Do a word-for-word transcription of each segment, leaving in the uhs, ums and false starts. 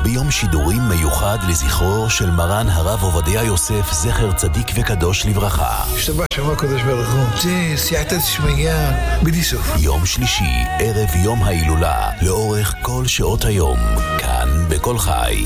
ביום שידורים מיוחד לזכרו של מרן הרב עובדיה יוסף זכר צדיק וקדוש לברכה. השתבח שמו הקדוש ברוך הוא. זה סייעתא דשמיא בלי סוף. יום שלישי, ערב יום ההילולה, לאורך כל שעות היום, כאן בכל חי.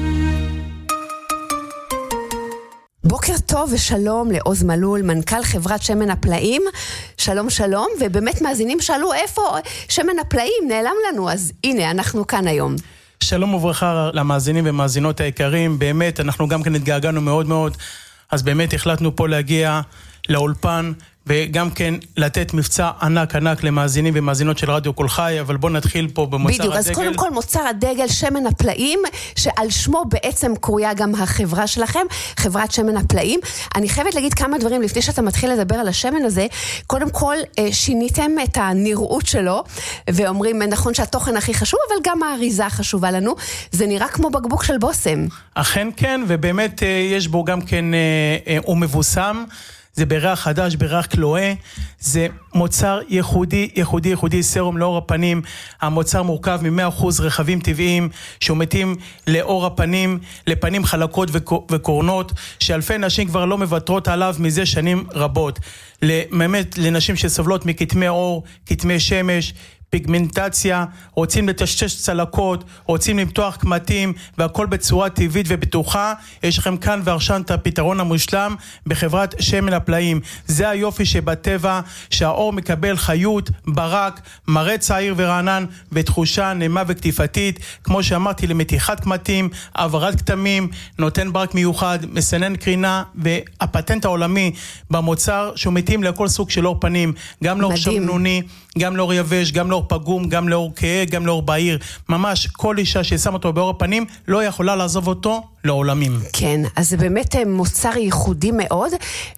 בוקר טוב ושלום לעוז מלול, מנכ"ל חברת שמן הפלאים. שלום שלום, ובאמת מאזינים שאלו איפה שמן הפלאים נעלם לנו, אז הנה אנחנו כאן היום. שלום וברכה למאזינים ומאזינות היקרים, באמת אנחנו גם כן התגעגענו מאוד מאוד, אז באמת החלטנו פה להגיע לאולפן וגם כן לתת מבצע ענק ענק למאזינים ומאזינות של רדיו כל חי, אבל בואו נתחיל פה במוצר בדיוק, הדגל. אז קודם כל מוצר הדגל שמן הפלאים, שעל שמו בעצם קרויה גם החברה שלכם, חברת שמן הפלאים. אני חייבת להגיד כמה דברים לפני שאתה מתחיל לדבר על השמן הזה. קודם כל שיניתם את הנראות שלו, ואומרים נכון שהתוכן הכי חשוב, אבל גם האריזה חשובה לנו. זה נראה כמו בקבוק של בוסם. אכן כן, ובאמת יש בו גם כן, הוא מבוסם, זה בריח חדש, בריח קלואה, זה מוצר ייחודי, ייחודי, ייחודי, סרום לאור הפנים. המוצר מורכב מ-מאה אחוז רכבים טבעיים, שעומדים לאור הפנים, לפנים חלקות וקורנות, שאלפי נשים כבר לא מבטרות עליו מזה שנים רבות. באמת, לנשים שסובלות מכתמי אור, כתמי שמש, פיגמנטציה, רוצים לטשטש צלקות, רוצים למתוח קמטים, והכל בצורה טבעית ובטוחה. יש לכם כאן ועכשיו את הפתרון המושלם בחברת שמן הפלאים. זה היופי שבטבע, שהאור מקבל חיות, ברק, מראה צעיר ורענן, ותחושה נעימה וקטיפתית, כמו שאמרתי, למתיחת קמטים, העברת כתמים, נותן ברק מיוחד, מסנן קרינה, והפטנט העולמי במוצר שהוא מתאים לכל סוג של אור פנים, גם לאור שמנוני, גם לאור יבש, גם לאור פגום, גם לאור כהה, גם לאור בהיר. ממש כל אישה ששם אותו באור הפנים לא יכולה לעזוב אותו לעולמים. כן, אז זה באמת מוצר ייחודי מאוד,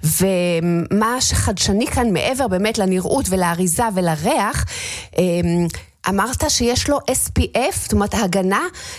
ומה שחדשני כאן מעבר באמת לנראות ולאריזה ולריח, אמרת שיש לו אס פי אף, זאת אומרת הגנה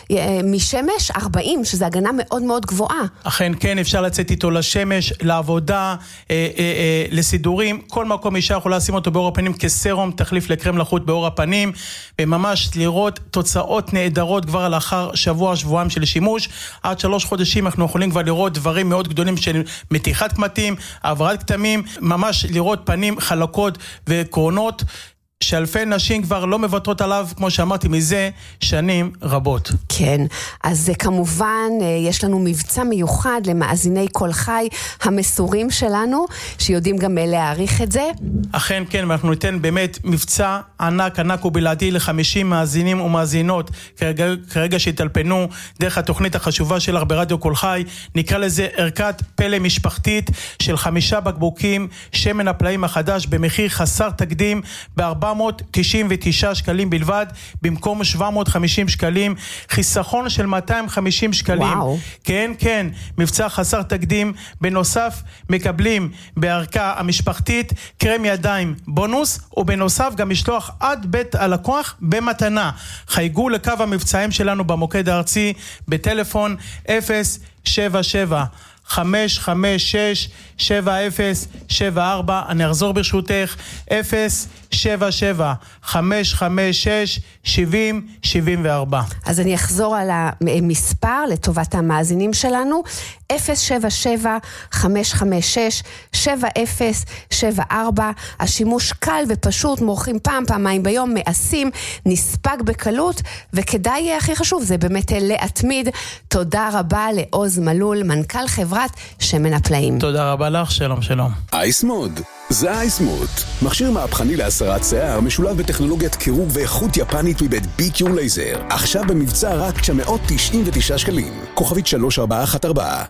משמש ארבעים, שזה הגנה מאוד מאוד גבוהה. אכן כן, אפשר לצאת איתו לשמש, לעבודה, אה, אה, אה, לסידורים, כל מקום אישה יכולה לשים אותו באור הפנים כסרום, תחליף לקרם לחוט באור הפנים, וממש לראות תוצאות נהדרות כבר לאחר שבוע, שבועיים של שימוש, עד שלוש חודשים אנחנו יכולים כבר לראות דברים מאוד גדולים של מתיחת קמטים, העברת כתמים, ממש לראות פנים חלקות וקרונות, שאלפי נשים כבר לא מבטרות עליו, כמו שאמרתי, מזה שנים רבות. כן, אז כמובן יש לנו מבצע מיוחד למאזיני כל חי המסורים שלנו, שיודעים גם להעריך את זה. אכן כן, ואנחנו ניתן באמת מבצע ענק ענק ובלעדי ל-חמישים מאזינים ומאזינות, כרגע, כרגע שהתלפנו דרך התוכנית החשובה שלך ברדיו כל חי, נקרא לזה ערכת פלא משפחתית של חמישה בקבוקים, שמן הפלאים החדש, במחיר חסר תקדים, ב-ארבע מאות תשעים ותשעה שקלים בלבד, במקום שבע מאות וחמישים שקלים, חיסכון של מאתיים וחמישים שקלים. וואו. כן, כן, מבצע חסר תקדים. בנוסף, מקבלים בערכה המשפחתית קרם ידיים בונוס, ובנוסף גם משלוח עד בית הלקוח במתנה. חייגו לקו המבצעים שלנו במוקד הארצי, בטלפון אפס שבע שבע חמש חמש שש שבע אפס שבע ארבע, אני אחזור ברשותך, אפס שבע שבע חמש חמש שש שבעים שבעים וארבע. אז אני אחזור על המספר לטובת המאזינים שלנו, אפס שבע שבע חמש חמש שש שבע אפס שבע ארבע. השימוש קל ופשוט, מורחים פעם פעמיים ביום, מעשים, נספק בקלות, וכדאי, הכי חשוב, זה באמת להתמיד. תודה רבה לעוז מלול, מנכ"ל חברת שמן הפלאים. תודה רבה לך, שלום שלום. אייסמוד, זה אייסמוד, מכשיר מהפכני להסרת שיער, משולב בטכנולוגיית קירור ואיכות יפנית מבית ביקיור לייזר. עכשיו במבצע רק תשע מאות תשעים ותשעה שקלים, כוכבית שלוש ארבע אחת ארבע.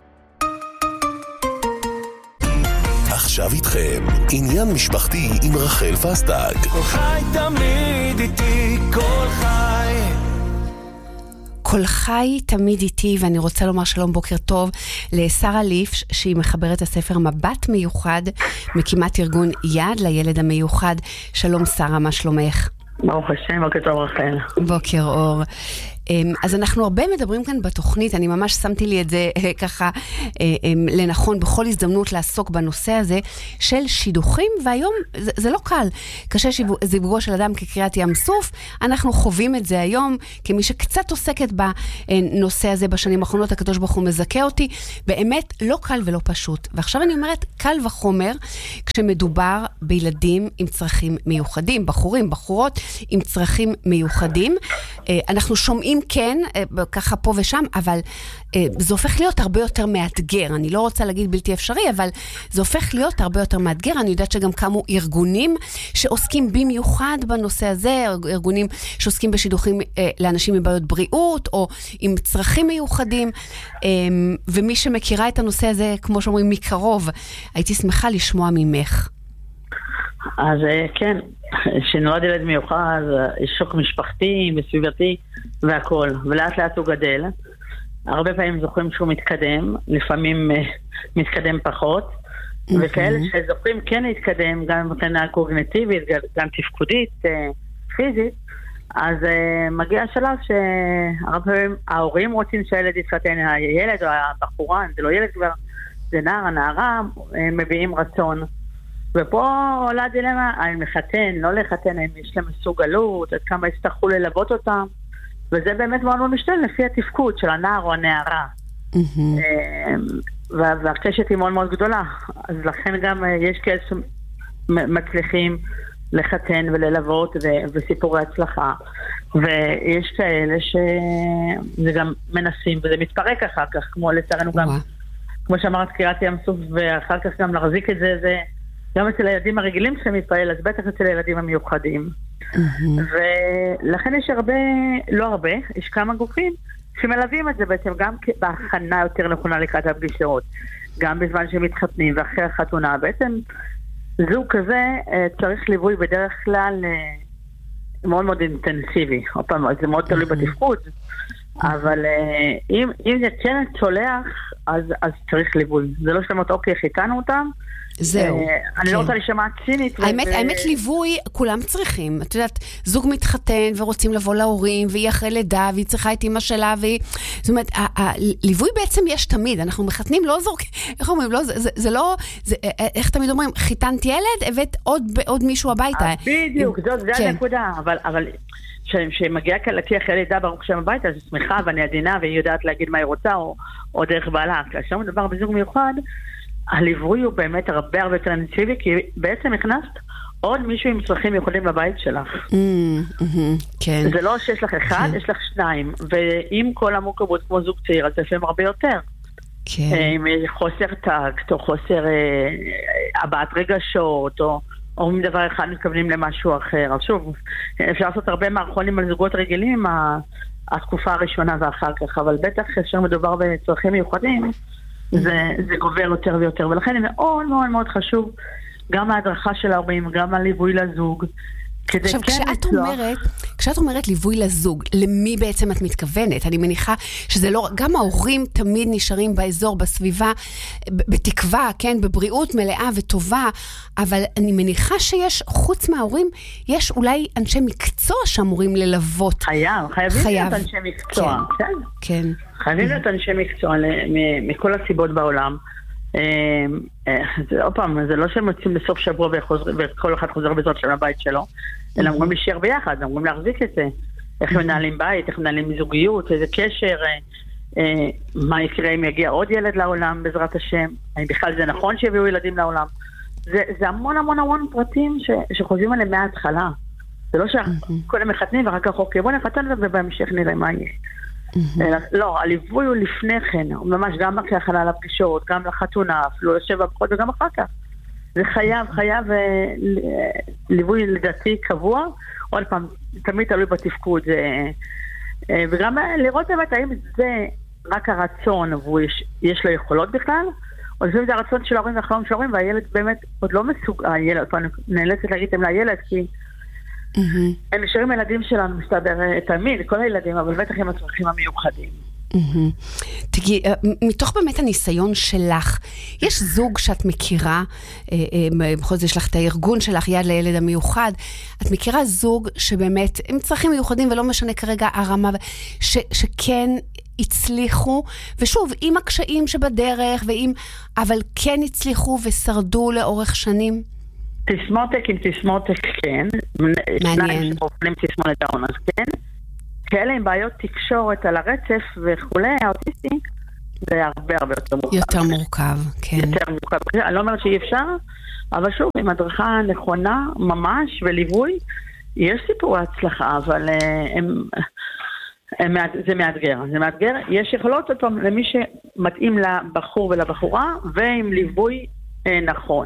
עכשיו איתכם עניין משפחתי עם רחל פסטג. כל חי תמיד איתי, כל חי כל חי תמיד איתי, ואני רוצה לומר שלום, בוקר טוב לשרה ליף, שהיא מחברת הספר מבט מיוחד, מקימת ארגון יד לילד המיוחד. שלום שרה, מה שלומך? ברוך השם, בוקר טוב רחל. בוקר אור. אז אנחנו הרבה מדברים כאן בתוכנית, אני ממש שמתי לי את זה ככה לנכון בכל הזדמנות לעסוק בנושא הזה של שידוכים, והיום זה, זה לא קל. קשה זיווגו של אדם כקריאת ים סוף, אנחנו חווים את זה היום, כמי שקצת עוסקת בנושא הזה בשנים האחרונות, הקדוש ברוך הוא מזכה אותי, באמת לא קל ולא פשוט. ועכשיו אני אומרת, קל וחומר, כשמדובר בילדים עם צרכים מיוחדים, בחורים, בחורות עם צרכים מיוחדים. אנחנו שומעים כן, ככה פה ושם, אבל זה הופך להיות הרבה יותר מאתגר. אני לא רוצה להגיד בלתי אפשרי, אבל זה הופך להיות הרבה יותר מאתגר. אני יודעת שגם קמו ארגונים שעוסקים במיוחד בנושא הזה, ארגונים שעוסקים בשידוכים לאנשים עם בעיות בריאות, או עם צרכים מיוחדים, ומי שמכירה את הנושא הזה, כמו שאומרים, מקרוב, הייתי שמחה לשמוע ממך. אז כן, שנולד ילד מיוחד, יש שוק משפחתי וסביבתי והכל, ולאט לאט הוא גדל. הרבה פעמים זוכרים שהוא מתקדם, לפעמים מתקדם פחות, וכאלה שזוכרים כן להתקדם, גם מבחינה קוגניטיבית, גם תפקודית, פיזית, אז מגיע השלב שהרבה פעמים ההורים רוצים שהילד יתחתן, הילד או הבחורה, זה לא ילד כבר, זה נער, הנערה, הם מביאים רצון. ופה עולה דילמה, האם לחתן, לא לחתן, האם יש להם מסוגלות, עד כמה יצטרכו ללוות אותם, וזה באמת מאוד מאוד משתנה לפי התפקוד של הנער או הנערה. והקשת היא מאוד מאוד גדולה, אז לכן גם יש כאלה שמצליחים לחתן וללוות וסיפורי הצלחה, ויש כאלה שזה גם מנסים, וזה מתפרק אחר כך, כמו לצערנו גם, כמו שאמרת, קריאת ים סוף, ואחר כך גם להחזיק את זה, זה גם אצל הילדים הרגילים צריכים להתפעל, אז בטח אצל הילדים המיוחדים. ולכן יש הרבה, לא הרבה, יש כמה גופים שמלווים את זה בעצם גם בהכנה יותר נכונה לקראת הפגישות, גם בזמן שהם מתחתנים ואחרי החתונה. בעצם זוג כזה צריך ליווי בדרך כלל מאוד מאוד אינטנסיבי. עוד פעם, זה מאוד תלוי בתפקוד, אבל אם, אם זה כן צולח, אז, אז צריך ליווי. זה לא שלמות, אוקיי, חיתנו אותם, זהו. אני לא רוצה לשמוע צינית. האמת, האמת ליווי, כולם צריכים. את יודעת, זוג מתחתן ורוצים לבוא להורים, והיא אחרי לידה, והיא צריכה את אמא שלה, והיא... זאת אומרת, הליווי בעצם יש תמיד. אנחנו מחתנים, לא זורק... איך אומרים? לא, זה, זה לא... זה, איך תמיד אומרים? חיתנת ילד, הבאת עוד, עוד מישהו הביתה. בדיוק, זאת, זה הנקודה. אבל, אבל שמגיעה כלתי אחרי לידה ברוך שם הביתה, זה שמחה ואני עדינה, והיא יודעת להגיד מה היא רוצה, או, או דרך בעלה. כאשר מדבר בזוג מיוחד, הליווי הוא באמת הרבה הרבה יותר אינטנסיבי, כי בעצם הכנסת עוד מישהו עם צרכים מיוחדים לבית שלך. זה לא שיש לך אחד, יש לך שניים, ועם כל המורכבות כמו זוג צעיר, אז לפעמים הרבה יותר. עם חוסר טקט, או חוסר הבעת רגשות, או מדבר אחד מתכוונים למשהו אחר. אז שוב, אפשר לעשות הרבה מערכונים על זוגות רגילים, התקופה הראשונה ואחר כך, אבל בטח אפשר מדובר בצרכים מיוחדים, זה, זה גובר יותר ויותר, ולכן זה מאוד מאוד מאוד חשוב, גם ההדרכה של ההורים, גם הליווי לזוג. עכשיו, כן כשאת אומרת, כשאת אומרת ליווי לזוג, למי בעצם את מתכוונת? אני מניחה שזה לא, גם ההורים תמיד נשארים באזור, בסביבה, בתקווה, כן, בבריאות מלאה וטובה, אבל אני מניחה שיש, חוץ מההורים, יש אולי אנשי מקצוע שאמורים ללוות. חייב, חייבים להיות אנשי מקצוע. כן, כן. חייבים להיות אנשי מקצוע מכל הסיבות בעולם. עוד פעם, זה לא שהם יוצאים לסוף שבוע וכל אחד חוזר בעזרת של הבית שלו, אלא אמורים להישאר ביחד, אמורים להחזיק את זה, איך מנהלים בית, איך מנהלים זוגיות, איזה קשר, מה יקרה אם יגיע עוד ילד לעולם בעזרת השם, האם בכלל זה נכון שיביאו ילדים לעולם. זה המון המון המון פרטים שחושבים עליהם מההתחלה. זה לא שקודם מחתנים ואחר כך אוקיי, בוא נפתן ובהמשך נראה מה יהיה. לא, הליווי הוא לפני כן, ממש גם בהכנה לפגישות, גם לחתונה, אפילו לשבע בחוד וגם אחר כך. זה חייב, חייב ליווי לדעתי קבוע, עוד פעם, תמיד תלוי בתפקוד, וגם לראות באמת האם זה רק הרצון, ויש לו יכולות בכלל, או לפעמים זה הרצון של ההורים והחלום של ההורים, והילד באמת עוד לא מסוג, הילד, אני נאלצת להגיד להם לילד, כי הם נשארים ילדים שלנו, מסתבר תמיד, כל הילדים, אבל בטח עם הצרכים המיוחדים. תגידי, מתוך באמת הניסיון שלך, יש זוג שאת מכירה, בכל זאת יש לך את הארגון שלך, יד לילד המיוחד, את מכירה זוג שבאמת, הם צרכים מיוחדים ולא משנה כרגע הרמה, שכן הצליחו, ושוב, עם הקשיים שבדרך, ועם, אבל כן הצליחו ושרדו לאורך שנים? תסמוטק עם תסמוטק, כן. מעניין. שניים תסמונת דאון, אז כן. כאלה עם בעיות תקשורת על הרצף וכולי, האוטיסטים, זה הרבה הרבה יותר מורכב. יותר מורכב, כן. יותר מורכב. אני לא אומרת שאי אפשר, אבל שוב, עם הדרכה נכונה, ממש, וליווי, יש סיפור הצלחה, אבל הם, הם, זה מאתגר. זה מאתגר. יש יכולות אותו למי שמתאים לבחור ולבחורה, ועם ליווי נכון.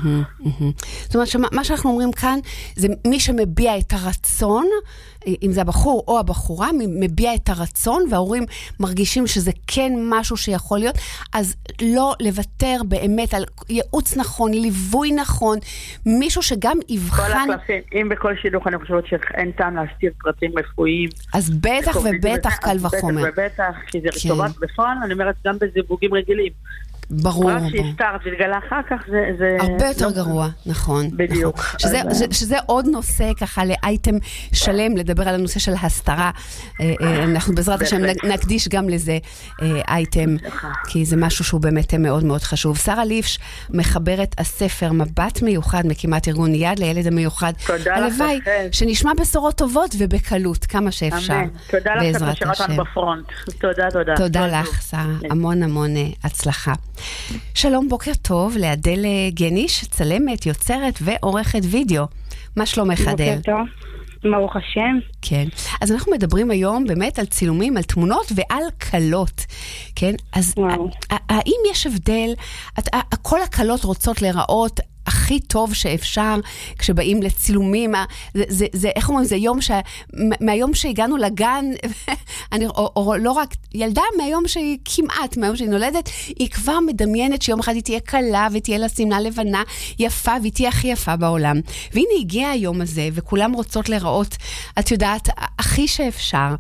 זאת אומרת שמה שאנחנו אומרים כאן זה מי שמביע את הרצון, אם זה הבחור או הבחורה, מביע את הרצון וההורים מרגישים שזה כן משהו שיכול להיות, אז לא לוותר באמת על ייעוץ נכון, ליווי נכון, מישהו שגם יבחן... כל הקלפים, אם בכל שידוך אני חושבת שאין טעם להסתיר פרטים רפואיים. אז בטח ובטח קל וחומר. בטח ובטח, כי זה רטובת בפועל, אני אומרת גם בזיווגים רגילים. ברור. רק שהסתרת והתגלה אחר כך זה... הרבה יותר גרוע, נכון. בדיוק. שזה עוד נושא ככה לאייטם שלם, לדבר על הנושא של הסתרה. אנחנו בעזרת השם נקדיש גם לזה אייטם, כי זה משהו שהוא באמת מאוד מאוד חשוב. שרה ליפש, מחברת הספר מבט מיוחד, מקימת ארגון יד לילד המיוחד. תודה לך. הלוואי שנשמע בשורות טובות ובקלות, כמה שאפשר. אמן. תודה לך, שאת משאירת בפרונט. תודה, תודה. תודה לך, שרה. המון המון הצלחה. שלום, בוקר טוב, לאדל גניש, צלמת, יוצרת ועורכת וידאו. מה שלומך, אדל? בוקר טוב, ברוך השם. כן, אז אנחנו מדברים היום באמת על צילומים, על תמונות ועל קלות, כן? אז האם יש הבדל, כל הקלות רוצות להיראות הכי טוב שאפשר כשבאים לצילומים, זה, זה, זה, איך אומרים, זה יום ש... מהיום שהגענו לגן, אני, או, או לא רק ילדה, מהיום שהיא כמעט, מהיום שהיא נולדת, היא כבר מדמיינת שיום אחד היא תהיה קלה, ותהיה לה שמלה לבנה יפה, והיא תהיה הכי יפה בעולם. והנה הגיע היום הזה, וכולם רוצות לראות, את יודעת, הכי שאפשר.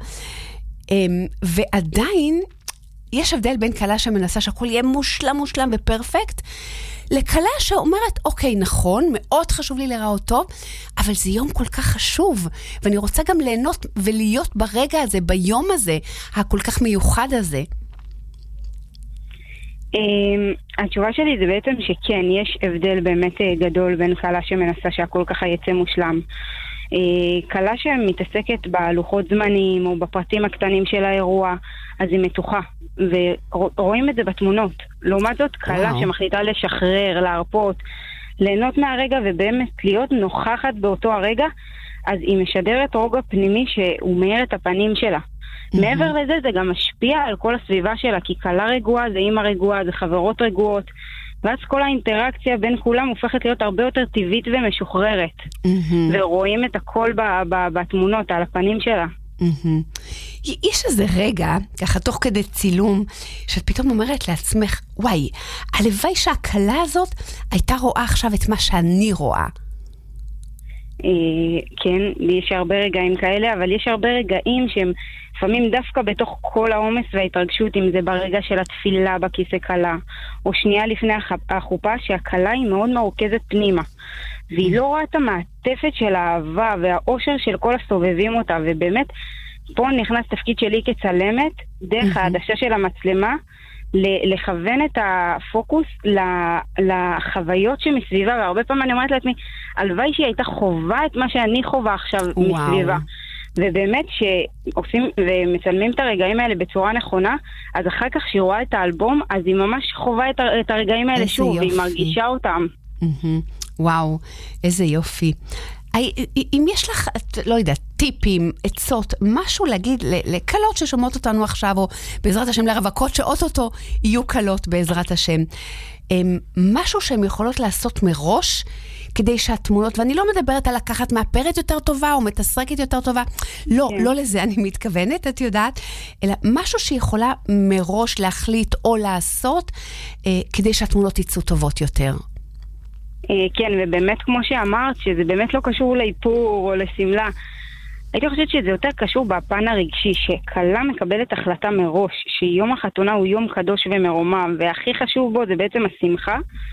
ועדיין, יש הבדל בין קלה שמנסה שהכל יהיה מושלם, מושלם ופרפקט, לקלה שאומרת, אוקיי, נכון, מאוד חשוב לי לראות טוב, אבל זה יום כל כך חשוב, ואני רוצה גם ליהנות ולהיות ברגע הזה, ביום הזה, הכל כך מיוחד הזה. התשובה שלי זה בעצם שכן, יש הבדל באמת גדול בין קלה שמנסה שהכל ככה יצא מושלם. קלה שמתעסקת בלוחות זמנים או בפרטים הקטנים של האירוע, אז היא מתוחה, ורואים את זה בתמונות. לעומת זאת, קלה שמחליטה לשחרר, להרפות, ליהנות מהרגע ובאמת להיות נוכחת באותו הרגע, אז היא משדרת רוגע פנימי שהוא מאיר את הפנים שלה. מעבר לזה זה גם משפיע על כל הסביבה שלה, כי קלה רגועה זה אמא רגועה, זה חברות רגועות, ואז כל האינטראקציה בין כולם הופכת להיות הרבה יותר טבעית ומשוחררת. ורואים את הכל בתמונות, על הפנים שלה. יש איזה רגע, ככה תוך כדי צילום, שאת פתאום אומרת לעצמך, וואי, הלוואי שהקלה הזאת הייתה רואה עכשיו את מה שאני רואה. כן, יש הרבה רגעים כאלה, אבל יש הרבה רגעים שהם לפעמים דווקא בתוך כל העומס וההתרגשות, אם זה ברגע של התפילה בכיסא קלה, או שנייה לפני החופה, שהקלה היא מאוד מרוכזת פנימה. והיא לא רואה את המעטפת של האהבה והאושר של כל הסובבים אותה, ובאמת פה נכנס תפקיד שלי כצלמת, דרך העדשה של המצלמה, לכוון את הפוקוס לחוויות שמסביבה, והרבה פעמים אני אומרת לעצמי, הלוואי שהיא הייתה חובה את מה שאני חובה עכשיו מסביבה. ובאמת שעושים ומצלמים את הרגעים האלה בצורה נכונה, אז אחר כך שהיא רואה את האלבום, אז היא ממש חובה את הרגעים האלה שוב, והיא מרגישה אותם. וואו, איזה יופי. אם יש לך, לא יודעת, טיפים, עצות, משהו להגיד לקלות ששומעות אותנו עכשיו, או בעזרת השם לרווקות שאוטוטו יהיו קלות בעזרת השם, משהו שהן יכולות לעשות מראש, כדי שהתמונות, ואני לא מדברת על לקחת מאפרת יותר טובה, או מתסרקת יותר טובה, לא, לא לזה אני מתכוונת, את יודעת, אלא משהו שיכולה מראש להחליט או לעשות, כדי שהתמונות יצאו טובות יותר. כן, ובאמת כמו שאמרת, שזה באמת לא קשור לאיפור או לסמלה, הייתי חושבת שזה יותר קשור בפן הרגשי, שקלה מקבלת החלטה מראש, שיום החתונה הוא יום קדוש ומרומם, והכי חשוב בו זה בעצם השמחה,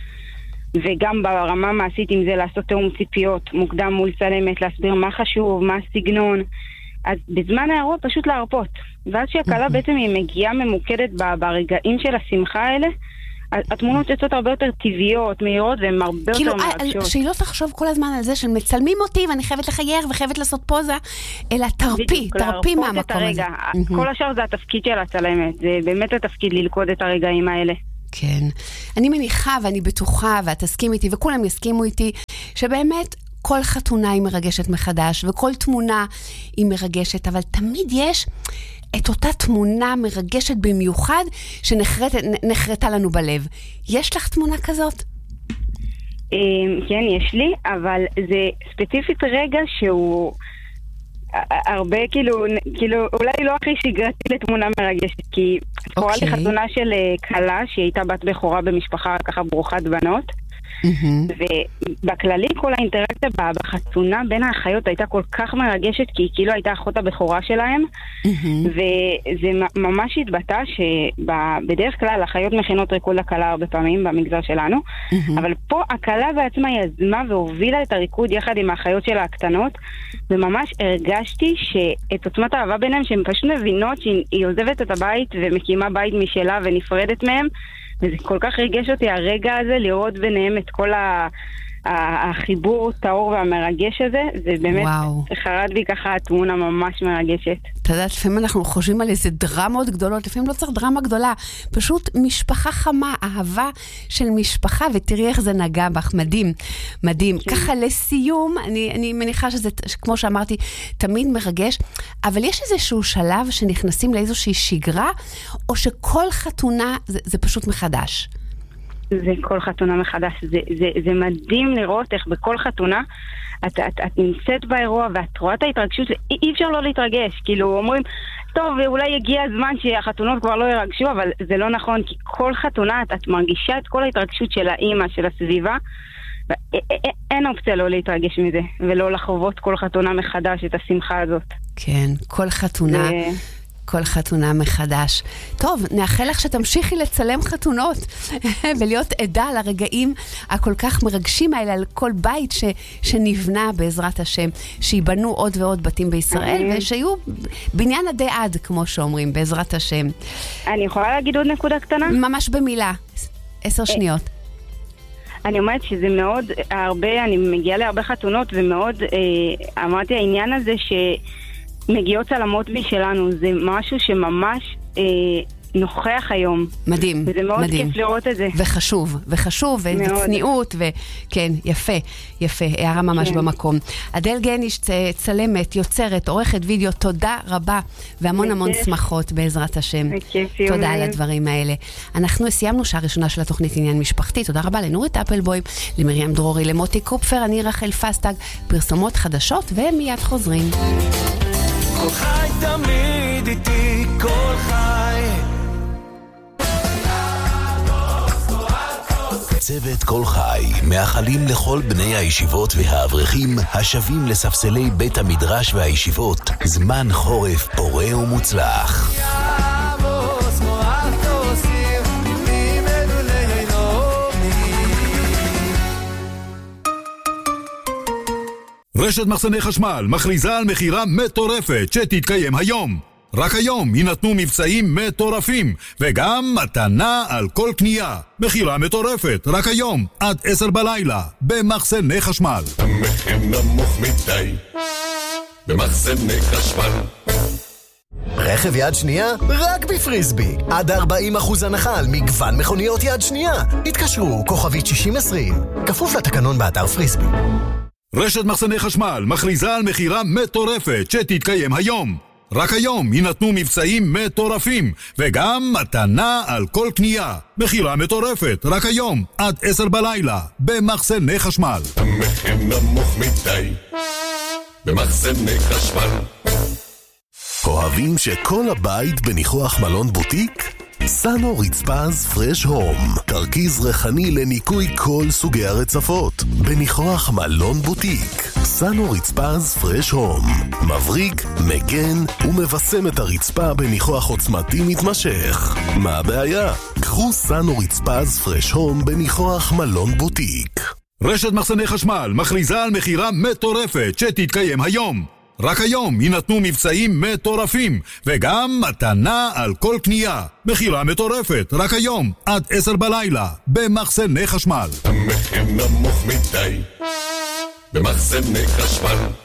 וגם ברמה מעשית עם זה לעשות תאום ציפיות, מוקדם מול צלמת, להסביר מה חשוב, מה הסגנון, אז בזמן האירוע פשוט להרפות, ואז שהקלה בעצם היא מגיעה ממוקדת ברגעים של השמחה האלה, התמונות יוצאות הרבה יותר טבעיות, מהירות, והן הרבה כאילו, יותר מרגשות. שהיא לא תחשוב כל הזמן על זה של מצלמים אותי ואני חייבת לחייך וחייבת לעשות פוזה, אלא תרפי, תרפי מהמקום הזה. כל השאר זה התפקיד של הצלמת, זה באמת התפקיד ללכוד את הרגעים האלה. כן. אני מניחה ואני בטוחה, ואת תסכים איתי וכולם יסכימו איתי, שבאמת כל חתונה היא מרגשת מחדש, וכל תמונה היא מרגשת, אבל תמיד יש את אותה תמונה מרגשת במיוחד שנחרטה לנו בלב. יש לך תמונה כזאת? כן, יש לי, אבל זה ספציפית רגע שהוא הרבה כאילו, כאילו אולי לא הכי שגרתי לתמונה מרגשת, כי קורה לי חתונה של קלה שהיא הייתה בת בכורה במשפחה ככה ברוכת בנות, ובכללי כל האינטראקציה בחתונה בין האחיות הייתה כל כך מרגשת, כי היא כאילו הייתה אחות הבכורה שלהם, וזה ממש התבטא שבדרך כלל האחיות מכינות ריקוד לקלה הרבה פעמים במגזר שלנו, אבל פה הקלה בעצמה יזמה והובילה את הריקוד יחד עם האחיות שלה הקטנות, וממש הרגשתי שאת עוצמת האהבה ביניהם, שהן פשוט מבינות שהיא עוזבת את הבית ומקימה בית משלה ונפרדת מהם, וזה כל כך ריגש אותי הרגע הזה, לראות ביניהם את כל החיבור טהור והמרגש הזה, זה באמת חרד בי ככה תמונה ממש מרגשת. אתה יודע, לפעמים אנחנו חושבים על איזה דרמות גדולות, לפעמים לא צריך דרמה גדולה, פשוט משפחה חמה, אהבה של משפחה, ותראי איך זה נגע בך, מדהים, מדהים. ככה לסיום, אני, אני מניחה שזה, כמו שאמרתי, תמיד מרגש, אבל יש איזשהו שלב שנכנסים לאיזושהי שגרה, או שכל חתונה זה, זה פשוט מחדש? זה כל חתונה מחדש, זה, זה, זה מדהים לראות איך בכל חתונה את, את, את נמצאת באירוע ואת רואה את ההתרגשות, אי, אי אפשר לא להתרגש, כאילו אומרים, טוב, אולי הגיע הזמן שהחתונות כבר לא ירגשו, אבל זה לא נכון, כי כל חתונה את, את מרגישה את כל ההתרגשות של האמא, של הסביבה, ואין אופציה לא להתרגש מזה, ולא לחוות כל חתונה מחדש את השמחה הזאת. כן, כל חתונה... ו... כל חתונה מחדש. טוב, נאחל לך שתמשיכי לצלם חתונות ולהיות עדה לרגעים הכל כך מרגשים האלה, על כל בית ש, שנבנה בעזרת השם, שיבנו עוד ועוד בתים בישראל, ושיהיו בניין עדי עד, כמו שאומרים, בעזרת השם. אני יכולה להגיד עוד נקודה קטנה? ממש במילה, עשר שניות. אני אומרת שזה מאוד הרבה, אני מגיעה להרבה חתונות, ומאוד אה, אמרתי העניין הזה ש... מגיעות צלמות משלנו, זה משהו שממש אה, נוכח היום. מדהים, וזה מאוד מדהים. כיף לראות את זה. וחשוב, וחשוב, וצניעות, וכן, יפה, יפה, הערה ממש כן. במקום. אדל גניש, צלמת, יוצרת, עורכת וידאו, תודה רבה, והמון המון שמחות בעזרת השם. תודה על הדברים האלה. אנחנו סיימנו שעה ראשונה של התוכנית עניין משפחתי, תודה רבה לנורית אפלבוים, למרים דרורי, למוטי קופפר, אני רחל פסטג, פרסומות חדשות, ומיד חוזרים. כל חי תמיד איתי, כל חי. צוות כל חי מאחלים לכל בני הישיבות והאברכים השבים לספסלי בית המדרש והישיבות זמן חורף פורה ומוצלח. רשת מחסני חשמל מכריזה על מחירה מטורפת שתתקיים היום. רק היום יינתנו מבצעים מטורפים, וגם מתנה על כל קנייה. מחירה מטורפת, רק היום, עד עשר בלילה, במחסני חשמל. המחיר נמוך מדי, במחסני חשמל. רכב יד שנייה? רק בפריסבי. עד ארבעים אחוז הנחה על מגוון מכוניות יד שנייה. התקשרו, כוכבית שישים עשרים. כפוף לתקנון באתר פריסבי. רשת מחסני חשמל מכריזה על מחירה מטורפת שתתקיים היום. רק היום יינתנו מבצעים מטורפים, וגם מתנה על כל קנייה. מחירה מטורפת, רק היום, עד עשר בלילה, במחסני חשמל. המחיר נמוך מדי, במחסני חשמל. אוהבים שכל הבית בניחוח מלון בוטיק? סנו רצפז פרש הום, תרכיז ריחני לניקוי כל סוגי הרצפות, בניחוח מלון בוטיק. סנו רצפז פרש הום. מבריק, מגן ומבסם את הרצפה בניחוח עוצמתי מתמשך. מה הבעיה? קחו סנו רצפז פרש הום בניחוח מלון בוטיק. רשת מחסני חשמל מכריזה על מחירה מטורפת שתתקיים היום. רק היום יינתנו מבצעים מטורפים, וגם מתנה על כל קנייה. מחירה מטורפת, רק היום, עד עשר בלילה, במחסני חשמל. המחיר נמוך מדי, במחסני חשמל.